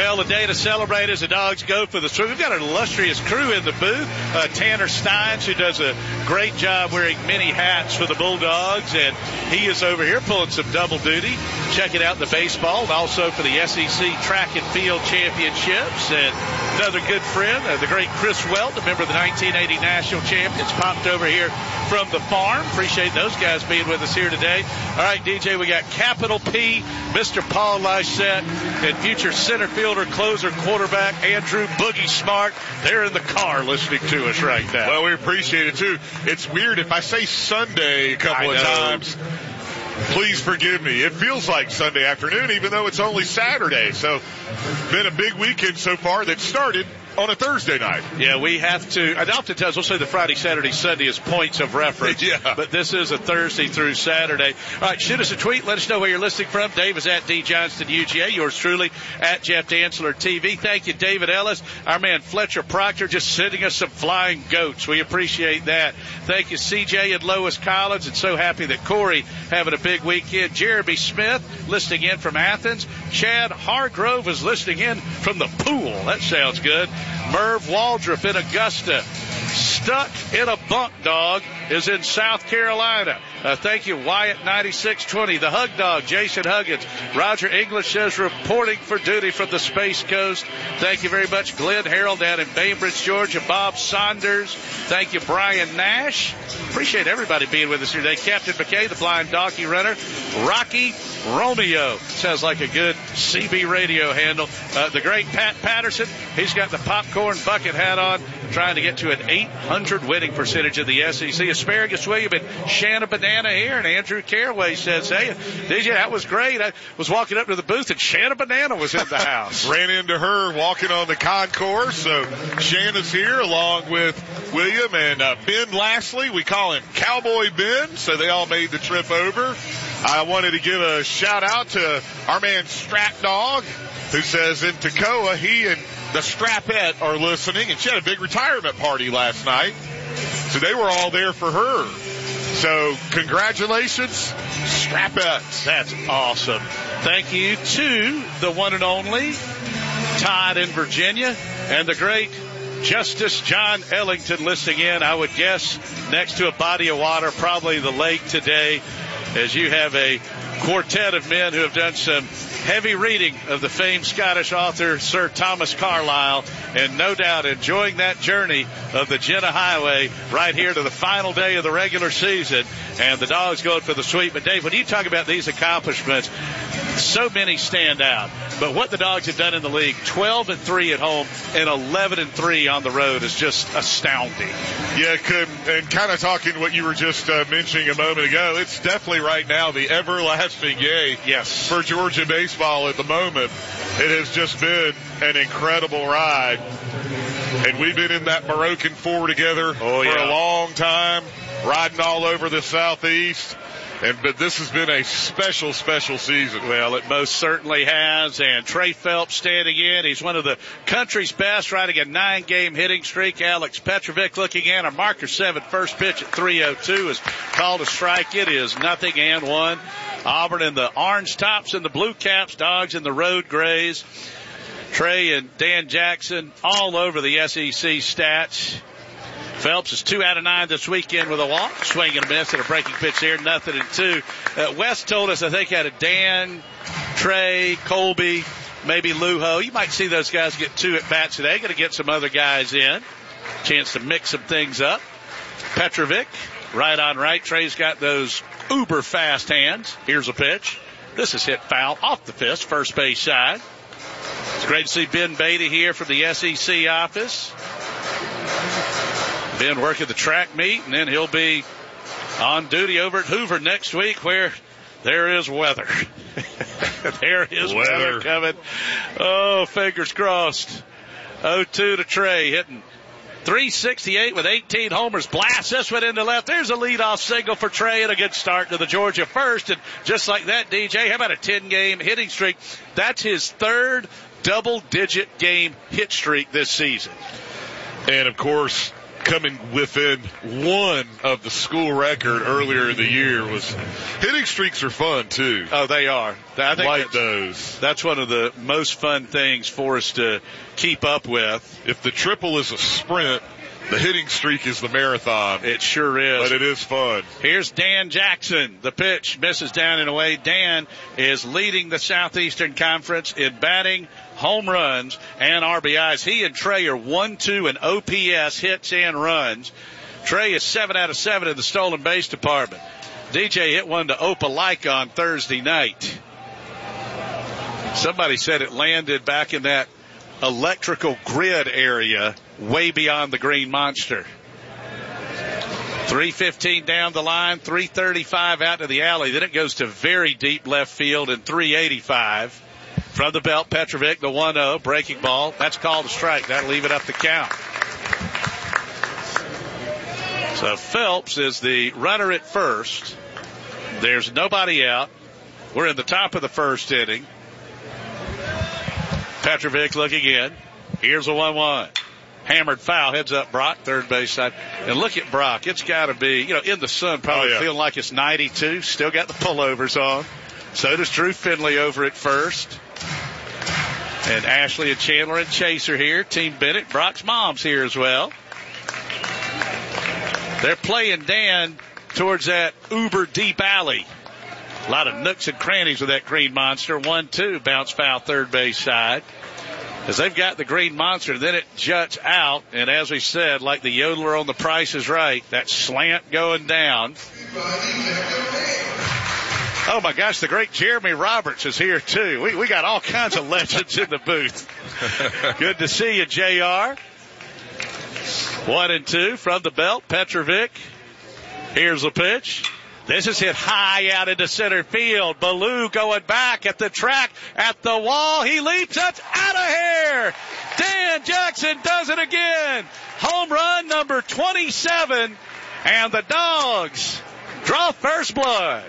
Well, the day to celebrate as the dogs go for the swim. We've got an illustrious crew in the booth. Tanner Steins, who does a great job wearing many hats for the Bulldogs, and he is over here pulling some double duty, checking out the baseball, and also for the SEC Track and Field Championships. And another good friend, the great Chris Welt, a member of the 1980 National Champions, popped over here from the farm. Appreciate those guys being with us here today. All right, DJ, we got Capital P, Mr. Paul Lysette, and future center fielder, closer, quarterback Andrew Boogie Smart. They're in the car listening to us right now. Well, we appreciate it, too. It's weird if I say Sunday a couple of times. Please forgive me. It feels like Sunday afternoon, even though it's only Saturday. So, been a big weekend so far that started on a Thursday night. Yeah, we have to, and oftentimes we'll say the Friday, Saturday, Sunday as points of reference. Yeah. But this is a Thursday through Saturday. All right, shoot us a tweet. Let us know where you're listening from. Dave is at D. Johnston UGA. Yours truly at Jeff Dantzler TV. Thank you, David Ellis. Our man Fletcher Proctor just sending us some flying goats. We appreciate that. Thank you, CJ and Lois Collins. And so happy that Corey having a big weekend. Jeremy Smith listening in from Athens. Chad Hargrove is listening in from the pool. That sounds good. Merv Waldrop in Augusta. Stuck in a bunk dog is in South Carolina. Thank you, Wyatt 9620. The Hug Dog, Jason Huggins. Roger English says reporting for duty from the Space Coast. Thank you very much, Glenn Harrell down in Bainbridge, Georgia. Bob Saunders. Thank you, Brian Nash. Appreciate everybody being with us here today. Captain McKay, the blind donkey runner. Rocky Romeo. Sounds like a good CB radio handle. The great Pat Patterson. He's got the popcorn bucket hat on, trying to get to an 800 winning percentage of the SEC. Asparagus William and Shanna Banana here, and Andrew Caraway says, hey, DJ, that was great. I was walking up to the booth, and Shanna Banana was in the house. Ran into her walking on the concourse, so Shanna's here along with William and Ben Lastly. We call him Cowboy Ben, so they all made the trip over. I wanted to give a shout-out to our man Strap Dog, who says in Toccoa, he and the Strapette are listening, and she had a big retirement party last night, so they were all there for her. So congratulations, Strapette. That's awesome. Thank you to the one and only Todd in Virginia and the great Justice John Ellington listening in, I would guess, next to a body of water, probably the lake today, as you have a quartet of men who have done some heavy reading of the famed Scottish author Sir Thomas Carlyle, and no doubt enjoying that journey of the Jenna Highway right here to the final day of the regular season, and the Dogs going for the sweep. But Dave, when you talk about these accomplishments, so many stand out. But what the Dogs have done in the league, 12-3 at home and 11-3 on the road, is just astounding. Yeah, and kind of talking what you were just mentioning a moment ago, it's definitely right now the everlasting yay for Georgia baseball at the moment. It has just been an incredible ride. And we've been in that Moroccan Four together for a long time, riding all over the Southeast. But this has been a special, special season. Well, it most certainly has. And Trey Phelps standing in. He's one of the country's best, riding a 9-game hitting streak. Alex Petrovic looking in. A marker 7, first pitch at 3:02 is called a strike. It is 0-1. Auburn in the orange tops and the blue caps. Dogs in the road grays. Trey and Dan Jackson all over the SEC stats. Phelps is 2 out of 9 this weekend with a walk, swing and a miss, and a breaking pitch here, 0-2. West told us, I think, out of Dan, Trey, Colby, maybe Lujo. You might see those guys get 2 at bats today. Going to get some other guys in. Chance to mix some things up. Petrovic, right on right. Trey's got those uber fast hands. Here's a pitch. This is hit foul off the fist, first base side. It's great to see Ben Beatty here from the SEC office. Ben working the track meet, and then he'll be on duty over at Hoover next week, where there is weather. There is weather coming. Oh, fingers crossed. 0-2 to Trey, hitting .368 with 18 homers. Blast this one into left. There's a leadoff single for Trey, and a good start to the Georgia first. And just like that, DJ, how about a 10-game hitting streak? That's his third double-digit game hit streak this season. And, of course, coming within one of the school record earlier in the year. Hitting streaks are fun, too. Oh, they are. I think like those. That's one of the most fun things for us to keep up with. If the triple is a sprint, the hitting streak is the marathon. It sure is. But it is fun. Here's Dan Jackson. The pitch misses down and away. Dan is leading the Southeastern Conference in batting, home runs, and RBIs. He and Trey are 1-2 in OPS, hits and runs. Trey is 7 out of 7 in the stolen base department. DJ hit one to Opelika on Thursday night. Somebody said it landed back in that electrical grid area way beyond the Green Monster. 3:15 down the line, 3:35 out to the alley. Then it goes to very deep left field and 385. From the belt, Petrovic, the 1-0, breaking ball. That's called a strike. That'll leave it up the count. So Phelps is the runner at first. There's nobody out. We're in the top of the first inning. Petrovic looking in. Here's a 1-1. Hammered foul, heads up Brock, third base side. And look at Brock. It's got to be, in the sun, probably feeling like it's 92. Still got the pullovers on. So does Drew Finley over at first. And Ashley and Chandler and Chase are here. Team Bennett. Brock's mom's here as well. They're playing Dan towards that uber deep alley. A lot of nooks and crannies with that Green Monster. 1-2, bounce foul, third base side. As they've got the Green Monster, then it juts out. And as we said, like the yodeler on The Price is Right, that slant going down. Oh, my gosh, the great Jeremy Roberts is here, too. We got all kinds of legends in the booth. Good to see you, JR. 1-2 from the belt, Petrovic. Here's the pitch. This is hit high out into center field. Ballou going back at the track, at the wall. He leaps it out of here. Dan Jackson does it again. Home run number 27. And the Dogs draw first blood.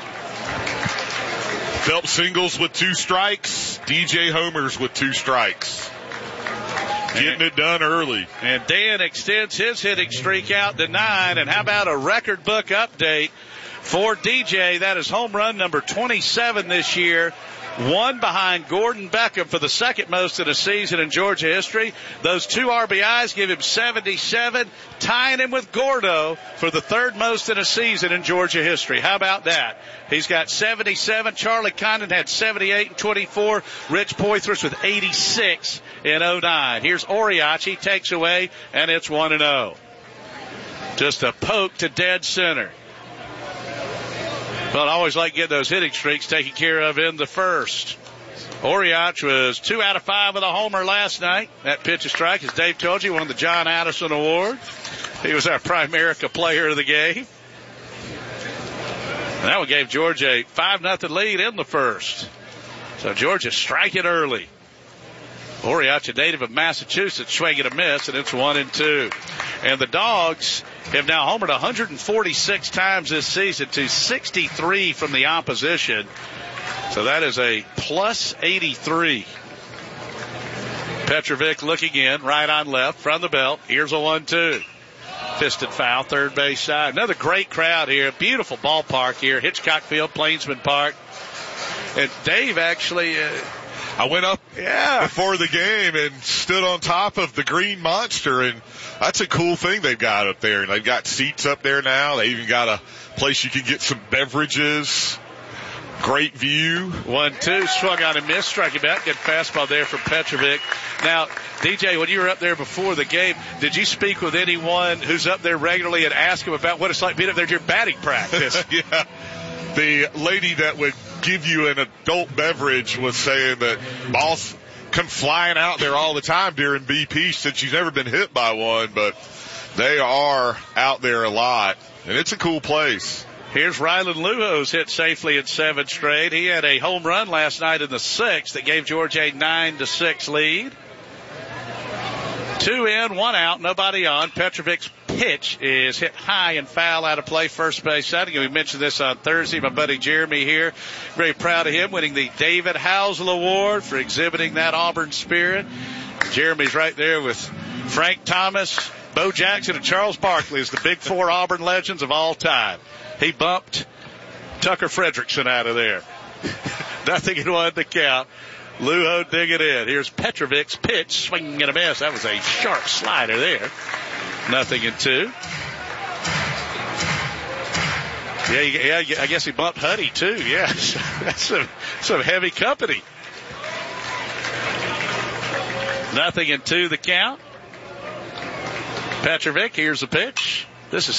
Phelps singles with 2 strikes. DJ homers with 2 strikes. Getting it done early. And Dan extends his hitting streak out to 9. And how about a record book update for DJ? That is home run number 27 this year. 1 behind Gordon Beckham for the second most in a season in Georgia history. Those 2 RBIs give him 77, tying him with Gordo for the third most in a season in Georgia history. How about that? He's got 77. Charlie Condon had 78 and 24. Rich Poythress with 86 in 09. Here's Oriachi, takes away, and it's 1-0. Just a poke to dead center. But I always like getting those hitting streaks taken care of in the first. Oriach was 2 out of 5 with a homer last night. That pitch is strike, as Dave told you, won the John Addison Award. He was our Primerica player of the game. And that one gave Georgia a 5-0 lead in the first. So Georgia striking early. Oriach, a native of Massachusetts, swinging a miss, and it's 1-2. And the Dogs have now homered 146 times this season to 63 from the opposition. So that is a plus 83. Petrovic looking in, right on left, from the belt. Here's a 1-2. Fisted foul, third base side. Another great crowd here. Beautiful ballpark here. Hitchcock Field, Plainsman Park. And Dave actually... I went up before the game and stood on top of the Green Monster, and that's a cool thing they've got up there. And they've got seats up there now. They even got a place you can get some beverages. Great view. 1-2, swung on and missed, striking back. Good fastball there from Petrovic. Now, DJ, when you were up there before the game, did you speak with anyone who's up there regularly and ask them about what it's like being up there during batting practice? Yeah. The lady that would give you an adult beverage was saying that balls come flying out there all the time during BP since she's never been hit by one, but they are out there a lot, and it's a cool place. Here's Rylan Lujo's hit safely in 7 straight. He had a home run last night in the 6th that gave Georgia a 9-6 lead. 2 in, 1 out, nobody on. Petrovic's pitch is hit high and foul out of play, first base side. We mentioned this on Thursday. My buddy Jeremy here, very proud of him, winning the David Housel Award for exhibiting that Auburn spirit. Jeremy's right there with Frank Thomas, Bo Jackson and Charles Barkley is the big four Auburn legends of all time. He bumped Tucker Frederickson out of there. 0-1 to count. Luho dig it in. Here's Petrovic's pitch, swinging and a miss. That was a sharp slider there. 0-2. Yeah, I guess he bumped Huddy too. Yeah, that's some heavy company. 0-2 the count. Petrovic, here's the pitch. This is